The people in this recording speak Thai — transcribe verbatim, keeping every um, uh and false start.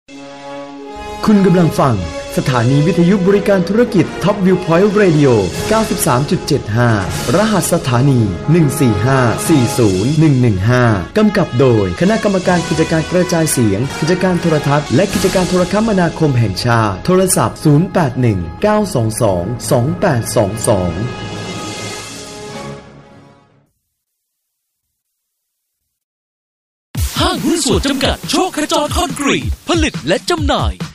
คุณกำลังฟังสถานีวิทยุบริการธุรกิจ Top View Point Radio เก้าสิบสามจุดเจ็ดห้า รหัสสถานี หนึ่ง สี่ ห้า สี่ ศูนย์ หนึ่ง หนึ่ง ห้า กำกับโดยคณะกรรมการกิจการกระจายเสียงกิจการโทรทัศน์และกิจการโทรคมนาคมแห่งชาติโทรศัพท์ ศูนย์ แปด หนึ่ง เก้า สอง สอง สอง แปด สอง สองห้างหุ้นส่วนจำกัดโชคขจรคอนกรีตผลิตและจำหน่าย